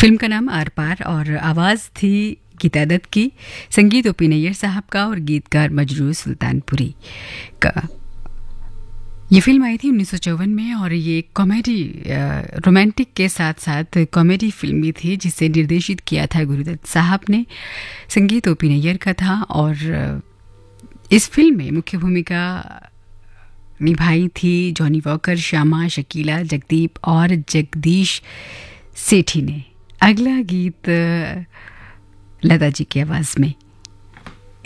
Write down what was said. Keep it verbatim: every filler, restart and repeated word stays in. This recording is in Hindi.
फिल्म का नाम आर पार और आवाज़ थी गीता दत्त की, संगीत ओ पी नैयर साहब का और गीतकार मजरूह सुल्तानपुरी का। ये फिल्म आई थी उन्नीस सौ चौवन में और ये कॉमेडी रोमांटिक के साथ साथ कॉमेडी फिल्म भी थी जिसे निर्देशित किया था गुरुदत्त साहब ने। संगीत ओ पी नैयर का था और इस फिल्म में मुख्य भूमिका निभाई थी जॉनी वॉकर, श्यामा, शकीला, जगदीप और जगदीश सेठी ने। अगला गीत लता जी की आवाज़ में